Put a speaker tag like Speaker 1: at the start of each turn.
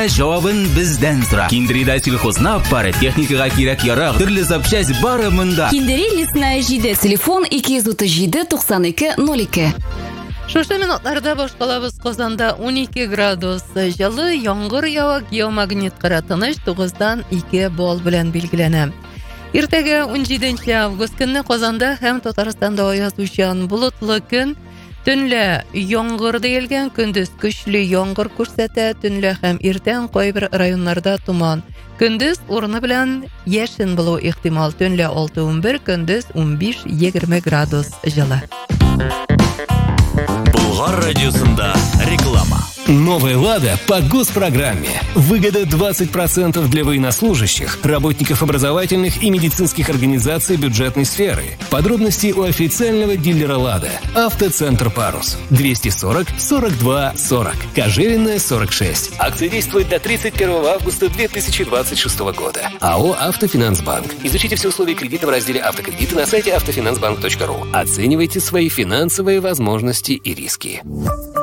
Speaker 1: javobin bizdan so'ra. Kinderida sельхозна appari, texnikaga kerak-yarog', turli zapchast bari munda.
Speaker 2: Kinderi Лесная җиде, телефон 237-92-02.
Speaker 3: Шушы минутларда башкалабыз Казанда 12 градус җылы, яңгыр ява, геомагнит кыратыныш 9-2 балл белән билгеләнә. Иртәгә 17 август көнне Казанда һәм Татарстанда аязучан болытлы көн, төнлә яңгыр диелгән, көндез көчле яңгыр күрсәтә, төнлә һәм иртән кайбер районнарда туман. Көндез урыны белән яшен булу ихтимал, төнлә 6-11, көндез 15-20 градус җылы.
Speaker 4: Болгар радиосында реклама.
Speaker 5: Новая «Лада» по госпрограмме. Выгода 20% для военнослужащих, работников образовательных и медицинских организаций бюджетной сферы. Подробности у официального дилера «Лада». Автоцентр «Парус». 240-42-40. Кожевенная, 46. Акция действует до 31 августа 2026 года. АО «Автофинансбанк». Изучите все условия кредита в разделе «Автокредиты» на сайте автофинансбанк.ру. Оценивайте свои финансовые возможности и риски.